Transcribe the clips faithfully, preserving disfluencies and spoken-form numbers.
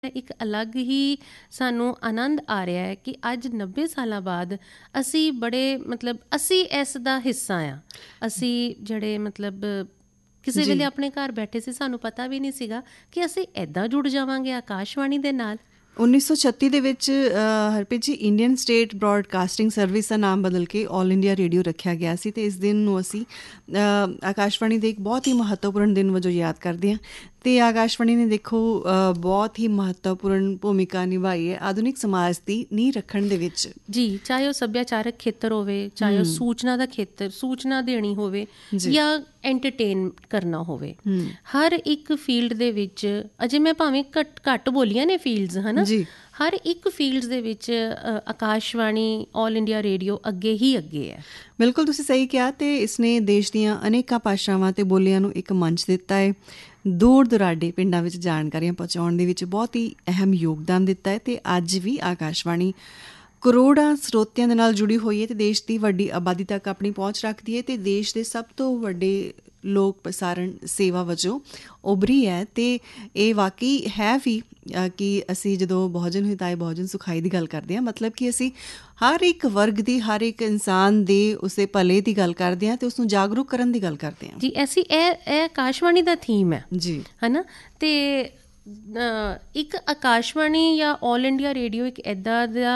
ਇੱਕ ਅਲੱਗ ਹੀ ਸਾਨੂੰ ਆਨੰਦ ਆ ਰਿਹਾ ਹੈ ਕਿ ਅੱਜ ਨੱਬੇ ਸਾਲਾਂ ਬਾਅਦ ਅਸੀਂ ਬੜੇ ਮਤਲਬ ਅਸੀਂ ਇਸ ਦਾ ਹਿੱਸਾ ਆ। ਅਸੀਂ ਜਿਹੜੇ ਮਤਲਬ ਕਿਸੇ ਵੇਲੇ ਜੀ ਆਪਣੇ ਘਰ ਬੈਠੇ ਸੀ, ਸਾਨੂੰ ਪਤਾ ਵੀ ਨਹੀਂ ਸੀਗਾ ਕਿ ਅਸੀਂ ਇੱਦਾਂ ਜੁੜ ਜਾਵਾਂਗੇ ਆਕਾਸ਼ਵਾਣੀ ਦੇ ਨਾਲ। ਉੱਨੀ ਸੌ ਛੱਤੀ ਦੇ ਵਿੱਚ ਅ, Harpreet ji Indian state broadcasting service ਦਾ ਨਾਮ ਬਦਲ ਕੇ ਆਲ ਇੰਡੀਆ ਰੇਡੀਓ ਰੱਖਿਆ ਗਿਆ ਸੀ ਅਤੇ ਇਸ ਦਿਨ ਨੂੰ ਅਸੀਂ ਅ, ਆਕਾਸ਼ਵਾਣੀ ਦੇ ਇੱਕ ਬਹੁਤ ਹੀ ਮਹੱਤਵਪੂਰਨ ਦਿਨ ਵਜੋਂ ਯਾਦ ਕਰਦੇ ਹਾਂ। ਅਤੇ ਆਕਾਸ਼ਵਾਣੀ ਨੇ ਦੇਖੋ ਅ, ਬਹੁਤ ਹੀ ਮਹੱਤਵਪੂਰਨ ਭੂਮਿਕਾ ਨਿਭਾਈ ਹੈ ਆਧੁਨਿਕ ਸਮਾਜ ਦੀ ਨੀਂਹ ਰੱਖਣ ਦੇ ਵਿੱਚ। ਜੀ, ਚਾਹੇ ਉਹ ਸੱਭਿਆਚਾਰਕ ਖੇਤਰ ਹੋਵੇ, ਚਾਹੇ ਉਹ ਹੂੰ ਸੂਚਨਾ ਦਾ ਖੇਤਰ, ਸੂਚਨਾ ਦੇਣੀ ਹੋਵੇ ਜੀ ਜਾਂ ਐਂਟਰਟੇਨ ਕਰਨਾ ਹੋਵੇ, ਹੂੰ ਹਰ ਇੱਕ ਫੀਲਡ ਦੇ ਵਿੱਚ ਅਜੇ ਮੈਂ ਭਾਵੇਂ ਘੱਟ ਘੱਟ ਬੋਲੀਆਂ ਨੇ ਫੀਲਡਸ ਹੈ ਨਾ, ਜੀ ਹਰ ਇੱਕ ਫੀਲਡਸ ਦੇ ਵਿੱਚ ਅ, ਆਕਾਸ਼ਵਾਣੀ ਆਲ ਇੰਡੀਆ ਰੇਡੀਓ ਅੱਗੇ ਹੀ ਅੱਗੇ ਹੈ। ਬਿਲਕੁਲ ਤੁਸੀਂ ਸਹੀ ਕਿਹਾ। ਅਤੇ ਇਸਨੇ ਦੇਸ਼ ਦੀਆਂ ਅਨੇਕਾਂ ਭਾਸ਼ਾਵਾਂ ਅਤੇ ਬੋਲੀਆਂ ਨੂੰ ਇੱਕ ਮੰਚ ਦਿੱਤਾ ਹੈ। ਦੂਰ ਦੁਰਾਡੇ ਪਿੰਡਾਂ ਵਿੱਚ ਜਾਣਕਾਰੀਆਂ ਪਹੁੰਚਾਉਣ ਦੇ ਵਿੱਚ ਬਹੁਤ ਹੀ ਅਹਿਮ ਯੋਗਦਾਨ ਦਿੱਤਾ ਹੈ। ਅਤੇ ਅੱਜ ਵੀ ਆਕਾਸ਼ਵਾਣੀ ਕਰੋੜਾਂ ਸਰੋਤਿਆਂ ਦੇ ਨਾਲ ਜੁੜੀ ਹੋਈ ਹੈ ਅਤੇ ਦੇਸ਼ ਦੀ ਵੱਡੀ ਆਬਾਦੀ ਤੱਕ ਆਪਣੀ ਪਹੁੰਚ ਰੱਖਦੀ ਹੈ ਅਤੇ ਦੇਸ਼ ਦੇ ਸਭ ਤੋਂ ਵੱਡੇ ਲੋਕ ਪ੍ਰਸਾਰਣ ਸੇਵਾ ਵਜੋਂ ਉਭਰੀ ਹੈ। ਅਤੇ ਇਹ ਵਾਕਈ ਹੈ ਵੀ ਅ, ਕਿ ਅਸੀਂ ਜਦੋਂ ਬਹੁਜਨ ਹਿਤਾਏ ਬਹੁਜਨ ਸੁਖਾਈ ਦੀ ਗੱਲ ਕਰਦੇ ਹਾਂ, ਮਤਲਬ ਕਿ ਅਸੀਂ ਹਰ ਇੱਕ ਵਰਗ ਦੀ, ਹਰ ਇੱਕ ਇਨਸਾਨ ਦੇ ਉਸਦੇ ਭਲੇ ਦੀ ਗੱਲ ਕਰਦੇ ਹਾਂ ਅਤੇ ਉਸਨੂੰ ਜਾਗਰੂਕ ਕਰਨ ਦੀ ਗੱਲ ਕਰਦੇ ਹਾਂ। ਜੀ, ਐਸੀ ਇਹ ਇਹ ਆਕਾਸ਼ਵਾਣੀ ਦਾ ਥੀਮ ਹੈ ਜੀ ਹੈ ਨਾ। ਅਤੇ ਇੱਕ ਆਕਾਸ਼ਵਾਣੀ ਜਾਂ ਆਲ ਇੰਡੀਆ ਰੇਡੀਓ ਇੱਕ ਇੱਦਾਂ ਦਾ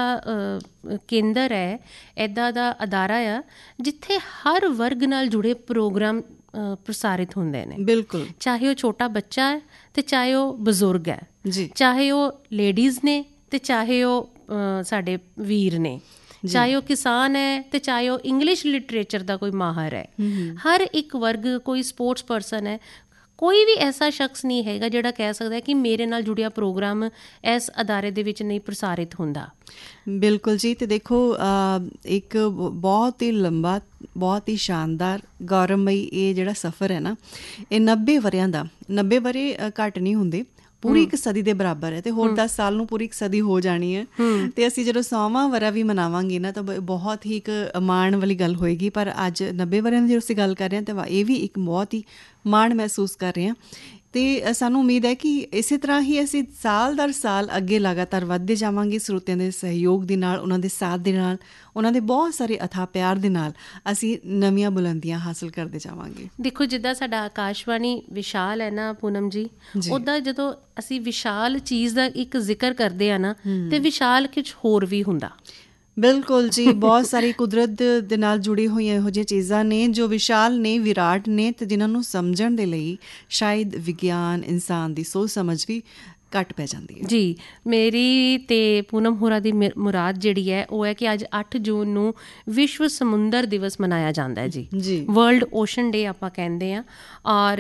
ਅ, ਕੇਂਦਰ ਹੈ, ਇੱਦਾਂ ਦਾ ਅਦਾਰਾ ਆ ਜਿੱਥੇ ਹਰ ਵਰਗ ਨਾਲ ਜੁੜੇ ਪ੍ਰੋਗਰਾਮ ਅ, ਪ੍ਰਸਾਰਿਤ ਹੁੰਦੇ ਨੇ। ਬਿਲਕੁਲ ਚਾਹੇ ਉਹ ਛੋਟਾ ਬੱਚਾ ਹੈ ਅਤੇ ਚਾਹੇ ਉਹ ਬਜ਼ੁਰਗ ਹੈ, ਜੀ ਚਾਹੇ ਉਹ ਲੇਡੀਜ਼ ਨੇ ਅਤੇ ਚਾਹੇ ਉਹ ਅ, ਸਾਡੇ ਵੀਰ ਨੇ, ਜੀ ਚਾਹੇ ਉਹ ਕਿਸਾਨ ਹੈ ਅਤੇ ਚਾਹੇ ਉਹ ਇੰਗਲਿਸ਼ ਲਿਟਰੇਚਰ ਦਾ ਕੋਈ ਮਾਹਰ ਹੈ। ਹੂੰ ਹੂੰ ਹਰ ਇੱਕ ਵਰਗ, ਕੋਈ ਸਪੋਰਟਸ ਪਰਸਨ ਹੈ, ਕੋਈ ਵੀ ਐਸਾ ਸ਼ਖਸ ਨਹੀਂ ਹੈਗਾ ਜਿਹੜਾ ਕਹਿ ਸਕਦਾ ਕਿ ਮੇਰੇ ਨਾਲ ਜੁੜਿਆ ਪ੍ਰੋਗਰਾਮ ਇਸ ਅਦਾਰੇ ਦੇ ਵਿੱਚ ਨਹੀਂ ਪ੍ਰਸਾਰਿਤ ਹੁੰਦਾ। ਬਿਲਕੁਲ ਜੀ। ਅਤੇ ਦੇਖੋ ਅ, ਇੱਕ ਬ- ਬਹੁਤ ਹੀ ਲੰਬਾ, ਬਹੁਤ ਹੀ ਸ਼ਾਨਦਾਰ, ਗੌਰਵਮਈ ਇਹ ਜਿਹੜਾ ਸਫ਼ਰ ਹੈ ਨਾ, ਇਹ ਨੱਬੇ ਵਰ੍ਹਿਆਂ ਦਾ, ਨੱਬੇ ਵਰ੍ਹੇ ਅ, ਘੱਟ ਨਹੀਂ ਹੁੰਦੇ, ਪੂਰੀ ਇੱਕ ਸਦੀ ਦੇ ਬਰਾਬਰ ਹੈ। ਅਤੇ ਹੋਰ ਦਸ ਸਾਲ ਨੂੰ ਪੂਰੀ ਇੱਕ ਸਦੀ ਹੋ ਜਾਣੀ ਹੈ। ਅਤੇ ਅਸੀਂ ਜਦੋਂ ਸੌਵਾਂ ਵਰ੍ਹਾ ਵੀ ਮਨਾਵਾਂਗੇ ਨਾ ਤਾਂ ਬ- ਬਹੁਤ ਹੀ ਇੱਕ ਮਾਣ ਵਾਲੀ ਗੱਲ ਹੋਏਗੀ। ਪਰ ਅੱਜ ਨੱਬੇ ਵਰ੍ਹਿਆਂ ਦੀ ਜਦੋਂ ਅਸੀਂ ਗੱਲ ਕਰ ਰਹੇ ਹਾਂ ਤਾਂ ਇਹ ਵੀ ਇੱਕ ਬਹੁਤ ਹੀ ਮਾਣ ਮਹਿਸੂਸ ਕਰ ਰਹੇ ਹਾਂ। ਅਤੇ ਸਾਨੂੰ ਉਮੀਦ ਹੈ ਕਿ ਇਸੇ ਤਰ੍ਹਾਂ ਹੀ ਅਸੀਂ ਸਾਲ ਦਰ ਸਾਲ ਅੱਗੇ ਲਗਾਤਾਰ ਵੱਧਦੇ ਜਾਵਾਂਗੇ। ਸਰੋਤਿਆਂ ਦੇ ਸਹਿਯੋਗ ਦੇ ਨਾਲ, ਉਹਨਾਂ ਦੇ ਸਾਥ ਦੇ ਨਾਲ, ਉਹਨਾਂ ਦੇ ਬਹੁਤ ਸਾਰੇ ਅਥਾਹ ਪਿਆਰ ਦੇ ਨਾਲ ਅਸੀਂ ਨਵੀਆਂ ਬੁਲੰਦੀਆਂ ਹਾਸਲ ਕਰਦੇ ਜਾਵਾਂਗੇ। ਦੇਖੋ, ਜਿੱਦਾਂ ਸਾਡਾ ਆਕਾਸ਼ਵਾਣੀ ਵਿਸ਼ਾਲ ਹੈ ਨਾ ਪੂਨਮ ਜੀ, ਜੀ ਉੱਦਾਂ ਜਦੋਂ ਅਸੀਂ ਵਿਸ਼ਾਲ ਚੀਜ਼ ਦਾ ਇੱਕ ਜ਼ਿਕਰ ਕਰਦੇ ਆ ਨਾ, ਤੇ ਵਿਸ਼ਾਲ ਕੁਝ ਹੋਰ ਵੀ ਹੁੰਦਾ। ਬਿਲਕੁਲ ਜੀ। ਬਹੁਤ ਸਾਰੀ ਕੁਦਰਤ ਦੇ ਨਾਲ ਜੁੜੀ ਹੋਈਆਂ ਇਹੋ ਜਿਹੀਆਂ ਚੀਜ਼ਾਂ ਨੇ ਜੋ ਵਿਸ਼ਾਲ ਨੇ, ਵਿਰਾਟ ਨੇ, ਅਤੇ ਜਿਨ੍ਹਾਂ ਨੂੰ ਸਮਝਣ ਦੇ ਲਈ ਸ਼ਾਇਦ ਵਿਗਿਆਨ, ਇਨਸਾਨ ਦੀ ਸੋਚ ਸਮਝ ਵੀ ਘੱਟ ਪੈ ਜਾਂਦੀ ਹੈ। ਜੀ, ਮੇਰੀ ਤੇ ਪੂਨਮ ਹੋਰਾਂ ਦੀ ਮੁ- ਮੁਰਾਦ ਜਿਹੜੀ ਹੈ ਉਹ ਹੈ ਕਿ ਅੱਜ ਅੱਠ ਜੂਨ ਨੂੰ ਵਿਸ਼ਵ ਸਮੁੰਦਰ ਦਿਵਸ ਮਨਾਇਆ ਜਾਂਦਾ ਹੈ ਜੀ। ਜੀ ਵਰਲਡ ਓਸ਼ਨ ਡੇ ਆਪਾਂ ਕਹਿੰਦੇ ਹਾਂ। ਔਰ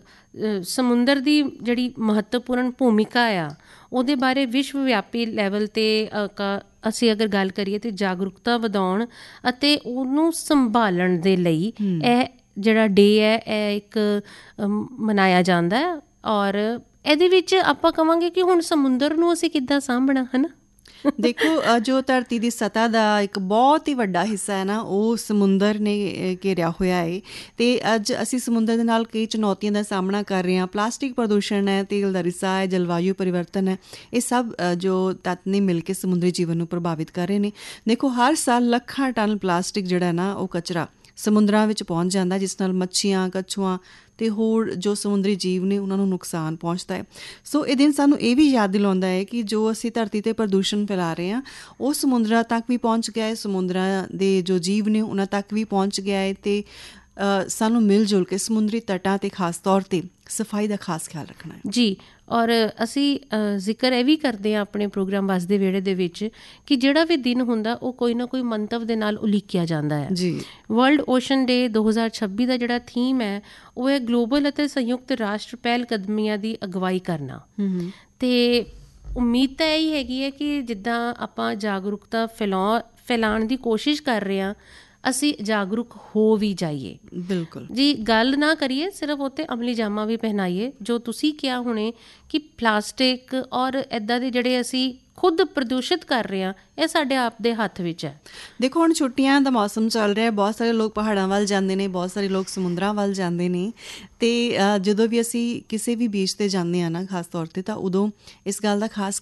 ਅ, ਸਮੁੰਦਰ ਦੀ ਜਿਹੜੀ ਮਹੱਤਵਪੂਰਨ ਭੂਮਿਕਾ ਆ ਉਹਦੇ ਬਾਰੇ ਵਿਸ਼ਵ ਵਿਆਪੀ ਲੈਵਲ 'ਤੇ ਅ, ਕ- ਅਸੀਂ ਅਗਰ ਗੱਲ ਕਰੀਏ ਤਾਂ ਜਾਗਰੂਕਤਾ ਵਧਾਉਣ ਅਤੇ ਉਹਨੂੰ ਸੰਭਾਲਣ ਦੇ ਲਈ ਇਹ ਜਿਹੜਾ ਡੇ ਹੈ ਇਹ ਇੱਕ ਅਮ, ਮਨਾਇਆ ਜਾਂਦਾ ਹੈ। ਔਰ ਇਹਦੇ ਵਿੱਚ ਆਪਾਂ ਕਹਾਂਗੇ ਕਿ ਹੁਣ ਸਮੁੰਦਰ ਨੂੰ ਅਸੀਂ ਕਿੱਦਾਂ ਸਾਂਭਣਾ, ਹੈ ਨਾ। ਦੇਖੋ ਅ, ਜੋ ਧਰਤੀ ਦੀ ਸਤ੍ਹਾ ਦਾ ਇੱਕ ਬਹੁਤ ਹੀ ਵੱਡਾ ਹਿੱਸਾ ਹੈ ਨਾ, ਉਹ ਸਮੁੰਦਰ ਨੇ ਅ, ਘੇਰਿਆ ਹੋਇਆ ਹੈ। ਅਤੇ ਅੱਜ ਅਸੀਂ ਸਮੁੰਦਰ ਦੇ ਨਾਲ ਕਈ ਚੁਣੌਤੀਆਂ ਦਾ ਸਾਹਮਣਾ ਕਰ ਰਹੇ ਹਾਂ। ਪਲਾਸਟਿਕ ਪ੍ਰਦੂਸ਼ਣ ਹੈ, ਤੇਲ ਦਾ ਰਿਸਾਅ ਹੈ, ਜਲਵਾਯੂ ਪਰਿਵਰਤਨ ਹੈ। ਇਹ ਸਭ ਅ, ਜੋ ਤੱਤ ਨੇ ਮਿਲ ਕੇ ਸਮੁੰਦਰੀ ਜੀਵਨ ਨੂੰ ਪ੍ਰਭਾਵਿਤ ਕਰ ਰਹੇ ਨੇ। ਦੇਖੋ ਹਰ ਸਾਲ ਲੱਖਾਂ ਟਨ ਪਲਾਸਟਿਕ ਜਿਹੜਾ ਨਾ ਉਹ ਕਚਰਾ ਸਮੁੰਦਰਾਂ ਵਿੱਚ ਪਹੁੰਚ ਜਾਂਦਾ, ਜਿਸ ਨਾਲ ਮੱਛੀਆਂ, ਕਛੂਆਂ ਅਤੇ ਹੋਰ ਜੋ ਸਮੁੰਦਰੀ ਜੀਵ ਨੇ ਉਹਨਾਂ ਨੂੰ ਨੁਕਸਾਨ ਪਹੁੰਚਦਾ ਹੈ। ਸੋ ਇਹ ਦਿਨ ਸਾਨੂੰ ਇਹ ਵੀ ਯਾਦ ਦਿਲਾਉਂਦਾ ਹੈ ਕਿ ਜੋ ਅਸੀਂ ਧਰਤੀ 'ਤੇ ਪ੍ਰਦੂਸ਼ਣ ਫੈਲਾ ਰਹੇ ਹਾਂ ਉਹ ਸਮੁੰਦਰਾਂ ਤੱਕ ਵੀ ਪਹੁੰਚ ਗਿਆ ਹੈ, ਸਮੁੰਦਰਾਂ ਦੇ ਜੋ ਜੀਵ ਨੇ ਉਹਨਾਂ ਤੱਕ ਵੀ ਪਹੁੰਚ ਗਿਆ ਹੈ। ਅਤੇ ਅ, ਸਾਨੂੰ ਮਿਲ ਜੁਲ ਕੇ ਸਮੁੰਦਰੀ ਤੱਟਾਂ 'ਤੇ ਖਾਸ ਤੌਰ 'ਤੇ ਸਫਾਈ ਦਾ ਖਾਸ ਖਿਆਲ ਰੱਖਣਾ ਹੈ। ਜੀ, ਔਰ ਅਸੀਂ ਅ, ਜ਼ਿਕਰ ਇਹ ਵੀ ਕਰਦੇ ਹਾਂ ਆਪਣੇ ਪ੍ਰੋਗਰਾਮ ਵੱਸਦੇ ਵਿਹੜੇ ਦੇ ਵਿੱਚ ਕਿ ਜਿਹੜਾ ਵੀ ਦਿਨ ਹੁੰਦਾ ਉਹ ਕੋਈ ਨਾ ਕੋਈ ਮੰਤਵ ਦੇ ਨਾਲ ਉਲੀਕਿਆ ਜਾਂਦਾ ਹੈ। ਜੀ ਵਰਲਡ ਓਸ਼ਨ ਡੇ ਦੋ ਹਜ਼ਾਰ ਛੱਬੀ ਦਾ ਜਿਹੜਾ ਥੀਮ ਹੈ ਉਹ ਹੈ ਗਲੋਬਲ ਅਤੇ ਸੰਯੁਕਤ ਰਾਸ਼ਟਰ ਪਹਿਲ ਕਦਮੀਆਂ ਦੀ ਅਗਵਾਈ ਕਰਨਾ। ਹੂੰ ਅਤੇ ਉਮੀਦ ਤਾਂ ਇਹੀ ਹੈਗੀ ਹੈ ਕਿ ਜਿੱਦਾਂ ਆਪਾਂ ਜਾਗਰੂਕਤਾ ਫੈਲਾ ਫੈਲਾਉਣ ਦੀ ਕੋਸ਼ਿਸ਼ ਕਰ ਰਹੇ ਹਾਂ, ਅਸੀਂ ਜਾਗਰੂਕ ਹੋ ਵੀ ਜਾਈਏ। ਬਿਲਕੁਲ ਜੀ, ਗੱਲ ਨਾ ਕਰੀਏ ਸਿਰਫ ਉੱਤੇ ਅਮਲੀ ਜਾਮਾ ਵੀ ਪਹਿਨਾਈਏ। ਜੋ ਤੁਸੀਂ ਕਿਹਾ ਹੁਣੇ ਕਿ ਪਲਾਸਟਿਕ ਔਰ ਇੱਦਾਂ ਦੇ ਜਿਹੜੇ ਅਸੀਂ ਖੁਦ ਪ੍ਰਦੂਸ਼ਿਤ ਕਰ ਰਹੇ ਹਾਂ, ਇਹ ਸਾਡੇ ਆਪ ਦੇ ਹੱਥ ਵਿੱਚ ਹੈ। ਦੇਖੋ ਹੁਣ ਛੁੱਟੀਆਂ ਦਾ ਮੌਸਮ ਚੱਲ ਰਿਹਾ, ਬਹੁਤ ਸਾਰੇ ਲੋਕ ਪਹਾੜਾਂ ਵੱਲ ਜਾਂਦੇ ਨੇ, ਬਹੁਤ ਸਾਰੇ ਲੋਕ ਸਮੁੰਦਰਾਂ ਵੱਲ ਜਾਂਦੇ ਨੇ। ਅਤੇ ਜਦੋਂ ਵੀ ਅਸੀਂ ਕਿਸੇ ਵੀ ਬੀਚ 'ਤੇ ਜਾਂਦੇ ਹਾਂ ਨਾ ਖਾਸ ਤੌਰ 'ਤੇ, ਤਾਂ ਉਦੋਂ ਇਸ ਗੱਲ ਦਾ ਖਾਸ